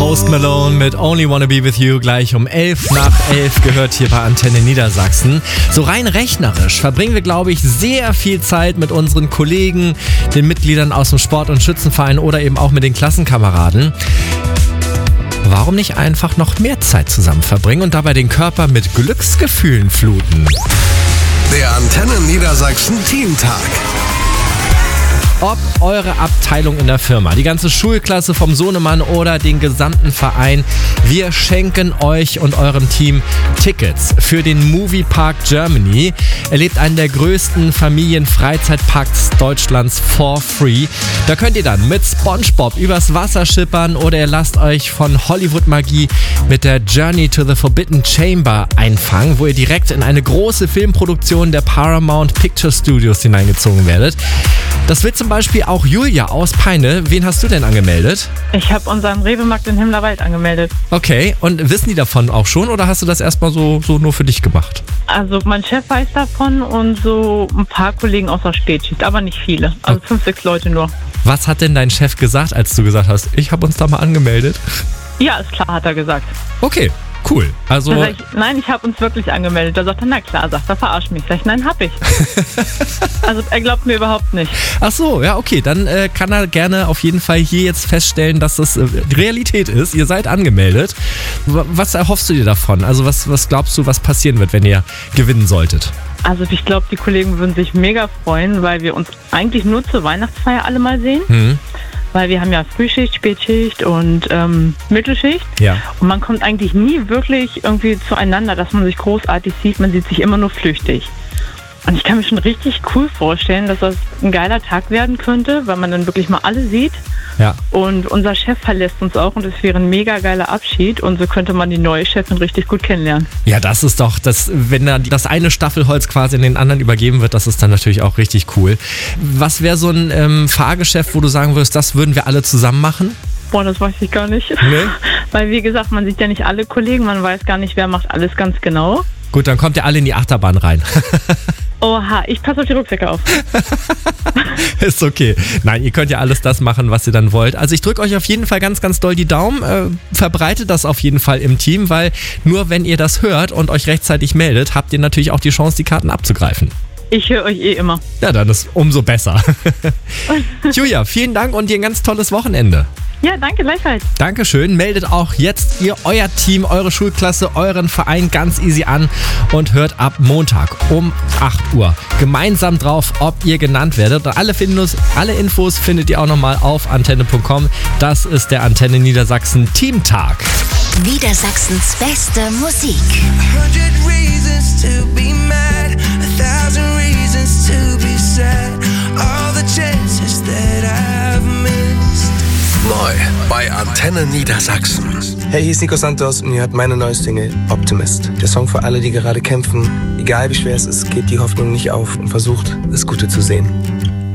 Post Malone mit Only Wanna Be With You gleich um 11 nach 11 gehört hier bei Antenne Niedersachsen. So rein rechnerisch verbringen wir, glaube ich, sehr viel Zeit mit unseren Kollegen, den Mitgliedern aus dem Sport- und Schützenverein oder eben auch mit den Klassenkameraden. Warum nicht einfach noch mehr Zeit zusammen verbringen und dabei den Körper mit Glücksgefühlen fluten? Der Antenne Niedersachsen Teamtag. Ob eure Abteilung in der Firma, die ganze Schulklasse vom Sohnemann oder den gesamten Verein, wir schenken euch und eurem Team Tickets für den Moviepark Germany. Erlebt einen der größten Familienfreizeitparks Deutschlands for free. Da könnt ihr dann mit SpongeBob übers Wasser schippern oder ihr lasst euch von Hollywood-Magie mit der Journey to the Forbidden Chamber einfangen, wo ihr direkt in eine große Filmproduktion der Paramount Picture Studios hineingezogen werdet. Das wird zum Beispiel auch Julia aus Peine. Wen hast du denn angemeldet? Ich habe unseren Rewe-Markt in Himmlerwald angemeldet. Okay, und wissen die davon auch schon oder hast du das erstmal so nur für dich gemacht? Also mein Chef weiß davon und so ein paar Kollegen aus der Spätschicht, aber nicht viele. Also 5, 6 Leute nur. Was hat denn dein Chef gesagt, als du gesagt hast, ich habe uns da mal angemeldet? Ja, ist klar, hat er gesagt. Okay, cool. Also Nein, ich habe uns wirklich angemeldet. Da sagt er, na klar, sagt er, verarsch mich. Sag ich, nein, hab ich. Also er glaubt mir überhaupt nicht. Ach so, ja, okay. Dann kann er gerne auf jeden Fall hier jetzt feststellen, dass das Realität ist. Ihr seid angemeldet. Was erhoffst du dir davon? Also was glaubst du, was passieren wird, wenn ihr gewinnen solltet? Also ich glaube, die Kollegen würden sich mega freuen, weil wir uns eigentlich nur zur Weihnachtsfeier alle mal sehen. Mhm. Weil wir haben ja Frühschicht, Spätschicht und Mittelschicht. Ja. Und man kommt eigentlich nie wirklich irgendwie zueinander, dass man sich großartig sieht. Man sieht sich immer nur flüchtig. Und ich kann mir schon richtig cool vorstellen, dass das ein geiler Tag werden könnte, weil man dann wirklich mal alle sieht. Ja. Und unser Chef verlässt uns auch und es wäre ein mega geiler Abschied. Und so könnte man die neue Chefin richtig gut kennenlernen. Ja, das ist doch, wenn dann das eine Staffelholz quasi in den anderen übergeben wird, das ist dann natürlich auch richtig cool. Was wäre so ein Fahrgeschäft, wo du sagen würdest, das würden wir alle zusammen machen? Boah, das weiß ich gar nicht. Nee? Weil wie gesagt, man sieht ja nicht alle Kollegen, man weiß gar nicht, wer macht alles ganz genau. Gut, dann kommt ihr alle in die Achterbahn rein. Oha, ich passe auf die Rucksäcke auf. Ist okay. Nein, ihr könnt ja alles das machen, was ihr dann wollt. Also ich drücke euch auf jeden Fall ganz, ganz doll die Daumen. Verbreitet das auf jeden Fall im Team, weil nur wenn ihr das hört und euch rechtzeitig meldet, habt ihr natürlich auch die Chance, die Karten abzugreifen. Ich höre euch immer. Ja, dann ist umso besser. Julia, vielen Dank und dir ein ganz tolles Wochenende. Ja, danke, gleichfalls. Dankeschön. Meldet auch jetzt euer Team, eure Schulklasse, euren Verein ganz easy an und hört ab Montag um 8 Uhr gemeinsam drauf, ob ihr genannt werdet. Und alle Infos findet ihr auch nochmal auf antenne.com. Das ist der Antenne Niedersachsen Teamtag. Niedersachsens beste Musik. 100 reasons to be mad, 1,000 reasons to be sad. All the chances that I've missed. Neu bei Antenne Niedersachsen. Hey, hier ist Nico Santos und ihr hört meine neue Single Optimist. Der Song für alle, die gerade kämpfen. Egal wie schwer es ist, gebt die Hoffnung nicht auf und versucht, das Gute zu sehen.